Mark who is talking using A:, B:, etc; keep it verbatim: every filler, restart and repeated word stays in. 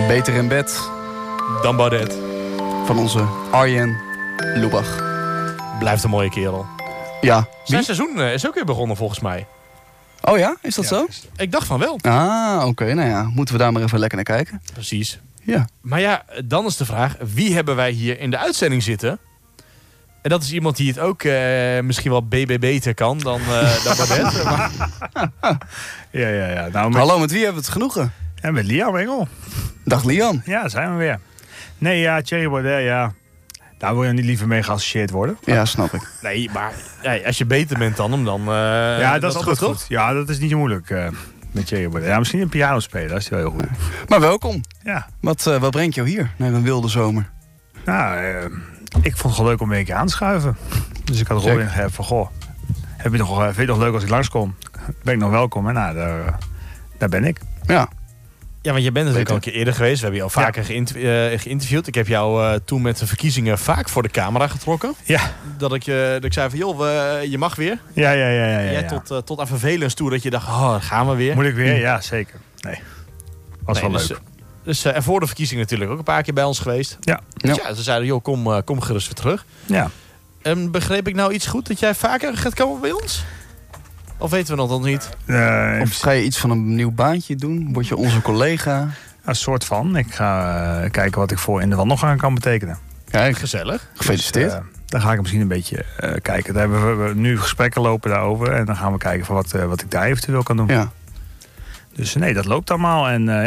A: Beter in bed
B: Dan Baudet.
A: van onze Arjen Lubach.
B: Blijft een mooie kerel.
A: Ja.
B: Zijn
A: Wie?
B: seizoen uh, is ook weer begonnen volgens mij.
A: Oh ja, is dat
C: Ja,
A: zo?
B: Ik dacht van wel.
A: Ah, oké. Okay, nou ja, moeten we daar maar even lekker naar kijken.
B: Precies.
A: Ja.
B: Maar ja, dan is de vraag, wie hebben wij hier in de uitzending zitten? En dat is iemand die het ook uh, misschien wel B B beter kan dan, uh, dan Baudet. Maar...
C: Ja, ja, ja. Nou, met...
A: Hallo, met wie hebben we het genoegen?
C: En met Liam Engel.
A: Dag Liam.
C: Ja, zijn we weer. Nee, ja, Thierry Baudet, ja. Daar wil je niet liever mee geassocieerd worden.
A: Ja, snap ik.
B: Nee, maar ja, als je beter bent dan hem, dan... Uh,
C: ja, dat, dat is altijd
B: goed,
C: goed.
B: toch?
C: Ja, dat is niet zo moeilijk uh, met Thierry Baudet. Ja, misschien een piano spelen, dat is wel heel goed.
A: Maar welkom.
C: Ja.
A: Wat, uh, wat brengt jou hier naar een wilde zomer?
C: Nou, uh, ik vond het wel leuk om een beetje aan te schuiven. Dus ik had Robin gegeven van, goh, heb je nog, uh, vind je het nog leuk als ik langskom? Ben ik nog welkom? En nou, daar, uh, daar ben ik.
A: Ja.
B: Ja, want je bent natuurlijk
A: Beter.
B: al een keer eerder geweest. We hebben je al vaker ja. geïnter- uh, geïnterviewd. Ik heb jou uh, toen met de verkiezingen vaak voor de camera getrokken.
C: Ja.
B: Dat ik, uh, dat ik zei van, joh, we, je mag weer.
C: Ja, ja, ja. ja, ja,
B: Jij
C: ja.
B: tot, uh, tot aan vervelens toe dat je dacht, oh, gaan we weer.
C: Moet ik weer? Ja, zeker. Nee, was
B: nee,
C: wel
B: dus,
C: leuk.
B: Dus uh, en voor de verkiezingen natuurlijk ook een paar keer bij ons geweest.
C: Ja.
B: Dus
A: Ja.
B: ja, ze zeiden, joh, kom, uh, kom gerust weer terug.
C: Ja.
B: En begreep ik nou iets goed dat jij vaker gaat komen bij ons? Of weten we nog niet?
C: Uh,
A: Of ga je iets van een nieuw baantje doen? Word je onze collega?
C: Een soort van. Ik ga uh, kijken wat ik voor in de wandelgang kan betekenen.
A: Kijk,
B: Gezellig.
A: gefeliciteerd.
C: Dus, uh, dan ga ik misschien een beetje uh, kijken. Daar hebben we nu gesprekken lopen daarover. En dan gaan we kijken van wat, uh, wat ik daar eventueel kan doen.
A: Ja.
C: Dus nee, dat loopt allemaal. En uh,